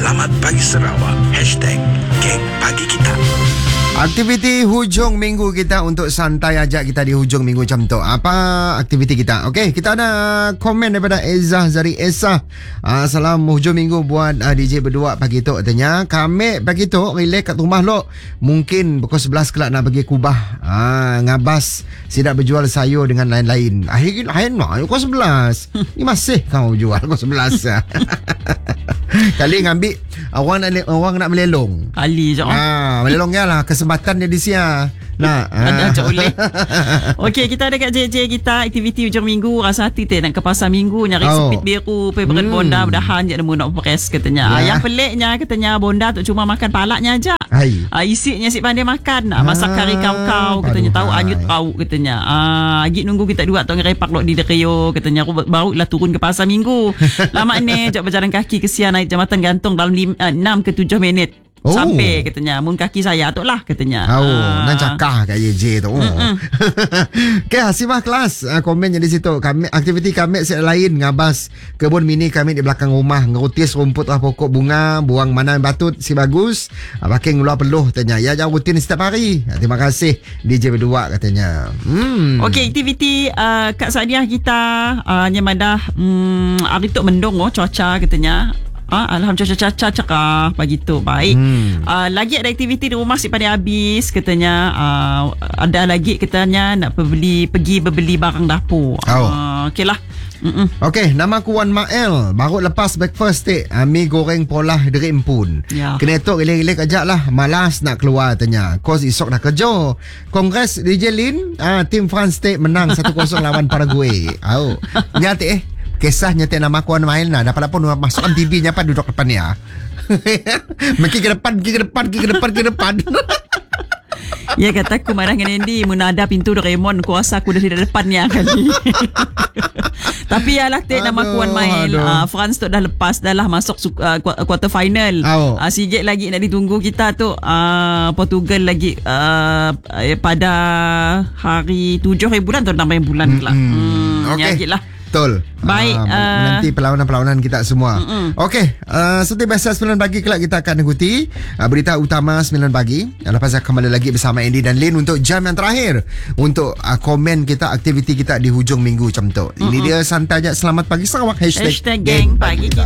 Selamat Pagi Sarawak. #Geng Pagi Kita. Aktiviti hujung minggu kita untuk santai ajak kita di hujung minggu macam tu. Apa aktiviti kita? Okey, kita ada komen daripada Ezah Zari Esa. Salam hujung minggu buat DJ berdua pagi tu katanya. Kami pagi tu relax kat rumah lo. Mungkin pukul 11 kelak nak pergi Kubah. Ngabas sidak berjual sayur dengan lain-lain. Akhirnya pukul 11. Ni masih kau jual pukul 11. Kali ngambil orang nak melelong. Kali je. Melelong ya lah kesempatan dia di sia. Nah, ada ajak boleh. Okey, kita ada kat JJ kita aktiviti hujung minggu. Rasa hati nak ke pasar minggu nyari sepit biru, favorite bonda mudahan je nemu nak press katanya. Yang peliknya katanya bonda tu cuma makan palaknya aja. Isinya si pandai makan. Masak kari kau katanya tahu anyut tahu katanya. Lagi nunggu kita dua tu ngerepak lok di Derio katanya barulah turun ke pasar minggu. Lama ni jap berjalan kaki kesian naik jambatan gantung dalam 6 ke 7 minit. Sampai katanya mun kaki saya tu lah katanya. Nan cakah kat JJ tu. Okay, Hasimah kelas komennya di situ. Kami aktiviti kami set lain ngabas kebun mini kami di belakang rumah, ngerutis rumput lah pokok bunga, buang mana batut si bagus. Pakai ngeluar peluh katanya. Ya jangan rutin setiap hari. Terima kasih DJ berdua katanya. Okey, aktiviti Kak Sadiah kita nyamadah hari tu mendung cuaca katanya. Alhamdulillah cuaca cerah pagi tu baik. Lagi ada aktiviti di rumah si pada habis katanya. Ada lagi katanya nak pergi beli barang dapur. Okeylah. Okey, nama aku Wan Mael. Baru lepas breakfast mi goreng polah derim pun. Kena tok relek-relek ajak lah. Malas nak keluar tanya. Kos esok dah kerja. Kongres DJ Lin, tim France menang 1-0 lawan Paraguay. Nyati kisah nyetik nama aku Wan Mael dapat pun masukkan TV-nya apa duduk depan ya. Maki ke depan. Ya kata aku marah dengan Andy mun ada pintu Doraemon kuasa aku dari depannya kali. Tapi ya lah nama aku Wan Mael. France tu dah lepas dah lah masuk quarter final. Sikit lagi nak ditunggu kita tu Portugal lagi pada hari 7 bulan atau 6 bulan pula. Okey lah. Betul. Baik. Nanti perlawanan-perlawanan kita semua. Okey. Seperti biasa 9 pagi kelak kita akan ikuti berita utama 9 pagi. Lepas saya kembali lagi bersama Andy dan Lin untuk jam yang terakhir untuk komen kita, aktiviti kita di hujung minggu macam tu. Ini dia santai ajak selamat pagi Sarawak. #Geng Pagi Kita.